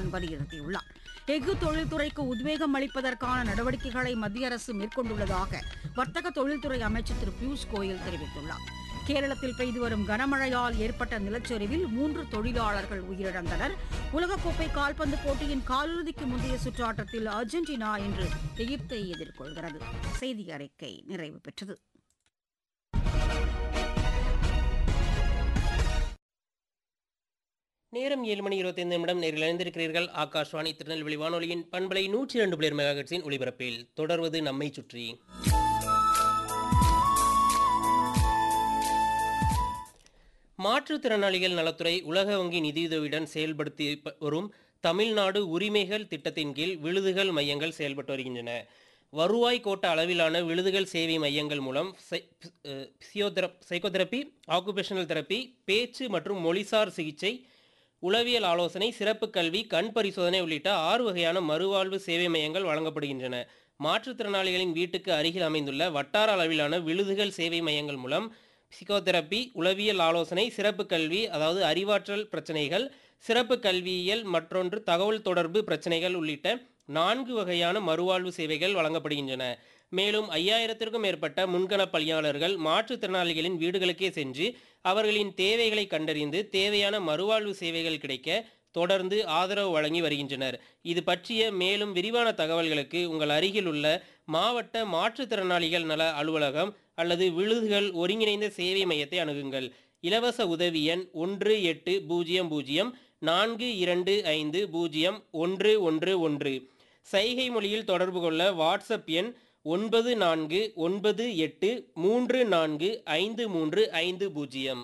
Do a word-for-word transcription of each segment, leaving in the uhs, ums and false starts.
சீதாராமன் வலியுறுத்தியுள்ளார். எஃகு தொழில்துறைக்கு உத்வேகம் அளிப்பதற்கான நடவடிக்கைகளை மத்திய அரசு மேற்கொண்டுள்ளதாக வர்த்தக தொழில்துறை அமைச்சர் திரு பியூஷ் கோயல் தெரிவித்துள்ளார். கேரளத்தில் பெய்து வரும் கனமழையால் ஏற்பட்ட நிலச்சரிவில் மூன்று தொழிலாளர்கள் உயிரிழந்தனர். உலகக்கோப்பை கால்பந்து போட்டியின் காலிறுதிக்கு முந்தைய சுற்று ஆட்டத்தில் அர்ஜென்டினா இன்று எகிப்தை எதிர்கொள்கிறது. செய்தி அறிக்கை நிறைவு பெற்றது. நேரம் ஏழு மணி இருபத்தி ஐந்து நிமிடம் நேரில் இணைந்திருக்கிறீர்கள். ஆகாஷ்வாணி திருநெல்வேலி வானொலியின் பண்பலை நூற்றி இரண்டு புள்ளி மெகாஹெர்ட்ஸின் ஒலிபரப்பில் தொடர்வது நம்மை சுற்றி. மாற்றுத்திறனாளிகள் நலத்துறை உலக வங்கி நிதியுதவியுடன் செயல்படுத்தி வரும் தமிழ்நாடு உரிமைகள் திட்டத்தின் கீழ் விழுதுகள் மையங்கள் செயல்பட்டு வருகின்றன. வருவாய் கோட்ட அளவிலான விழுதுகள் சேவை மையங்கள் மூலம் சைக்கோதெரப்பி, ஆக்குபேஷனல் தெரப்பி, பேச்சு மற்றும் மொழிசார் சிகிச்சை, உளவியல் ஆலோசனை, சிறப்பு கல்வி, கண் பரிசோதனை உள்ளிட்ட ஆறு வகையான மறுவாழ்வு சேவை மையங்கள் வழங்கப்படுகின்றன. மாற்றுத்திறனாளிகளின் வீட்டுக்கு அருகில் அமைந்துள்ள வட்டார அளவிலான விழுதுகள் சேவை மையங்கள் மூலம் பிசிக்கோதெரப்பி, உளவியல் ஆலோசனை, சிறப்பு கல்வி அதாவது அறிவாற்றல் பிரச்சனைகள், சிறப்பு கல்வியியல், மற்றொன்று தகவல் தொடர்பு பிரச்சனைகள் உள்ளிட்ட நான்கு வகையான மறுவாழ்வு சேவைகள் வழங்கப்படுகின்றன. மேலும் ஐயாயிரத்திற்கும் மேற்பட்ட முன்கள பணியாளர்கள் மாற்றுத்திறனாளிகளின் வீடுகளுக்கே சென்று அவர்களின் தேவைகளை கண்டறிந்து தேவையான மறுவாழ்வு சேவைகள் கிடைக்க தொடர்ந்து ஆதரவு வழங்கி வருகின்றனர். இது பற்றிய மேலும் விரிவான தகவல்களுக்கு உங்கள் அருகில் உள்ள மாவட்ட மாற்றுத்திறனாளிகள் நல அலுவலகம் அல்லது விழுதுகள் ஒருங்கிணைந்த சேவை மையத்தை அணுகுங்கள். இலவச உதவி எண் ஒன்று எட்டு பூஜ்ஜியம் பூஜ்ஜியம் நான்கு இரண்டு ஐந்து பூஜ்ஜியம் ஒன்று ஒன்று ஒன்று. சைகை மொழியில் தொடர்பு கொள்ள வாட்ஸ்அப் எண் ஒன்பது நான்கு ஒன்பது எட்டு மூன்று நான்கு ஐந்து மூன்று ஐந்து பூஜ்ஜியம்.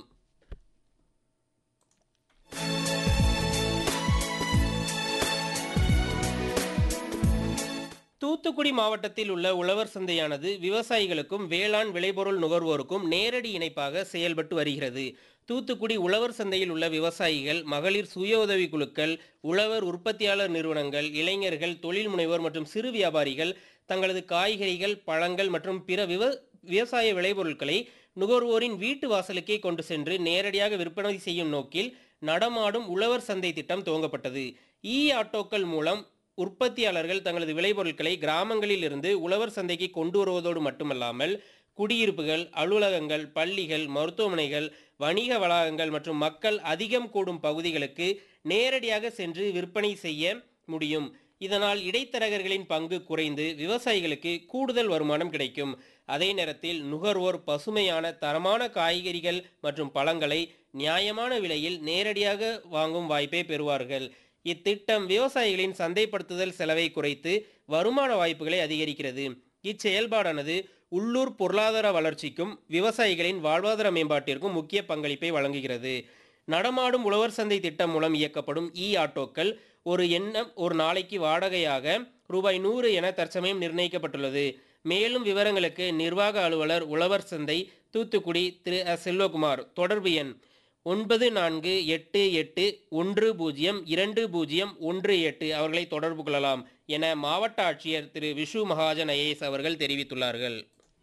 தூத்துக்குடி மாவட்டத்தில் உள்ள உழவர் சந்தையானது விவசாயிகளுக்கும் வேளாண் விளைபொருள் நுகர்வோருக்கும் நேரடி இணைப்பாக செயல்பட்டு வருகிறது. தூத்துக்குடி உழவர் சந்தையில் உள்ள விவசாயிகள், மகளிர் சுய உதவி குழுக்கள், உழவர் உற்பத்தியாளர் நிறுவனங்கள், இளைஞர்கள், தொழில் முனைவோர் மற்றும் சிறு வியாபாரிகள் தங்களது காய்கறிகள், பழங்கள் மற்றும் பிற விவ விவசாய விளைபொருட்களை நுகர்வோரின் வீட்டு வாசலுக்கே கொண்டு சென்று நேரடியாக விற்பனை செய்யும் நோக்கில் நடமாடும் உழவர் சந்தை திட்டம் துவங்கப்பட்டது. இ ஆட்டோக்கள் மூலம் உற்பத்தியாளர்கள் தங்களது விளைபொருட்களை கிராமங்களில் இருந்து உழவர் சந்தைக்கு கொண்டு வருவதோடு மட்டுமல்லாமல் குடியிருப்புகள், அலுவலகங்கள், பள்ளிகள், மருத்துவமனைகள், வணிக வளாகங்கள் மற்றும் மக்கள் அதிகம் கூடும் பகுதிகளுக்கு நேரடியாக சென்று விற்பனை செய்ய முடியும். இதனால் இடைத்தரகர்களின் பங்கு குறைந்து விவசாயிகளுக்கு கூடுதல் வருமானம் கிடைக்கும். அதே நேரத்தில் நுகர்வோர் பசுமையான தரமான காய்கறிகள் மற்றும் பழங்களை நியாயமான விலையில் நேரடியாக வாங்கும் வாய்ப்பை பெறுவார்கள். இத்திட்டம் விவசாயிகளின் சந்தைப்படுத்துதல் செலவை குறைத்து வருமான வாய்ப்புகளை அதிகரிக்கிறது. இச்செயல்பாடானது உள்ளூர் பொருளாதார வளர்ச்சிக்கும் விவசாயிகளின் வாழ்வாதார மேம்பாட்டிற்கும் முக்கிய பங்களிப்பை வழங்குகிறது. நடமாடும் உழவர் சந்தை திட்டம் மூலம் இயக்கப்படும் இ ஆட்டோக்கள் ஒரு எண்ணம் ஒரு நாளைக்கு வாடகையாக ரூபாய் நூறு என தற்சமயம் நிர்ணயிக்கப்பட்டுள்ளது. மேலும் விவரங்களுக்கு நிர்வாக அலுவலர் உழவர் சந்தை தூத்துக்குடி திரு செல்வகுமார், தொடர்பு எண் ஒன்பது நான்கு எட்டு எட்டு ஒன்று பூஜ்ஜியம் இரண்டு பூஜ்ஜியம் ஒன்று எட்டு அவர்களை தொடர்பு கொள்ளலாம் என மாவட்ட ஆட்சியர் திரு விஷு மகாஜன் ஐஏஎஸ் அவர்கள் தெரிவித்துள்ளார்கள்.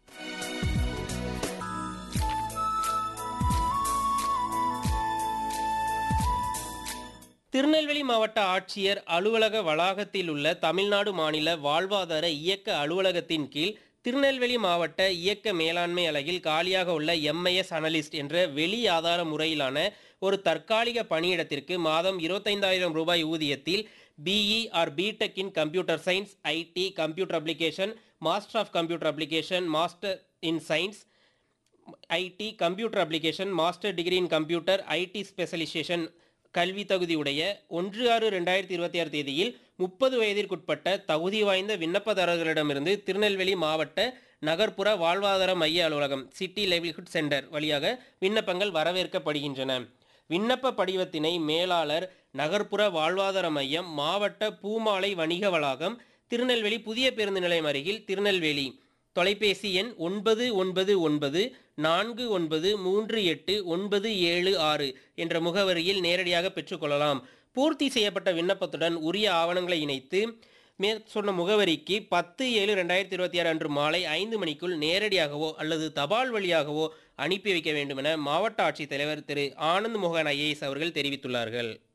திருநெல்வேலி மாவட்ட ஆட்சியர் அலுவலக வளாகத்தில் உள்ள தமிழ்நாடு மாநில வாழ்வாதார இயக்க அலுவலகத்தின் கீழ் திருநெல்வேலி மாவட்ட இயக்க மேலாண்மை அலகில் காலியாக உள்ள எம்ஐஎஸ் அனலிஸ்ட் என்ற வெளி ஆதார முறையிலான ஒரு தற்காலிக பணியிடத்திற்கு மாதம் இருபத்தைந்தாயிரம் ரூபாய் ஊதியத்தில் BE R BTech in computer science, ID, computer application, master of computer application, master in science, ID, computer application, master degree in computer, ID specialisation கல்வி தகுதியுடைய ஒன்று ஆறு ரெண்டாயிரத்தி இருபத்தி ஆறு தேதியில் முப்பது வயதிற்குட்பட்ட தகுதி வாய்ந்த விண்ணப்பதாரர்களிடமிருந்து திருநெல்வேலி மாவட்ட நகர்ப்புற வாழ்வாதார மைய அலுவலகம் சிட்டி லைவ்லிஹுட் சென்டர் வழியாக விண்ணப்பங்கள் வரவேற்கப்படுகின்றன. விண்ணப்ப படிவத்தினை மேலாளர், நகர்ப்புற வாழ்வாதார மையம், மாவட்ட பூமாலை வணிக வளாகம், திருநெல்வேலி புதிய பேருந்து நிலையம் அருகில், திருநெல்வேலி. தொலைபேசி எண் ஒன்பது ஒன்பது ஒன்பது நான்கு ஒன்பது மூன்று எட்டு ஒன்பது ஏழு ஆறு என்ற முகவரியில் நேரடியாக பெற்றுக்கொள்ளலாம். பூர்த்தி செய்யப்பட்ட விண்ணப்பத்துடன் உரிய ஆவணங்களை இணைத்து மேற்சொன்ன முகவரிக்கு பத்து ஏழு ரெண்டாயிரத்தி இருபத்தி ஆறு அன்று மாலை ஐந்து மணிக்குள் நேரடியாகவோ அல்லது தபால் வழியாகவோ அனுப்பி வைக்க வேண்டும் என மாவட்ட ஆட்சித்தலைவர் திரு ஆனந்த் மோகன் ஐஏஎஸ் அவர்கள் தெரிவித்துள்ளார்கள்.